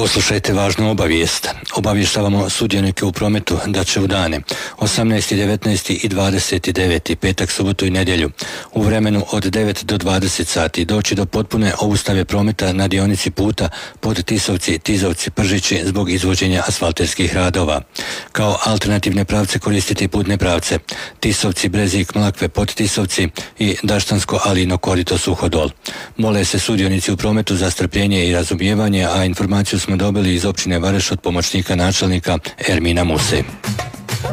Poslušajte važnu obavijest. Obavještavamo sudionike u prometu da će u dane 18., 19. i 29. petak, subotu i nedjelju u vremenu od 9 do 20 sati doći do potpune obustave prometa na dionici puta pod Tisovci, Tizovci, Pržići zbog izvođenja asfalterskih radova. Kao alternativne pravce koristiti putne pravce Tisovci, Brezik, Mlakve, pod Tisovci i Daštansko, Alino, Korito, Suhodol. Mole se sudionici u prometu za strpljenje i razumijevanje, a informaciju smo dobili iz općine Vareš od pomoćnika načelnika Ermina Muse.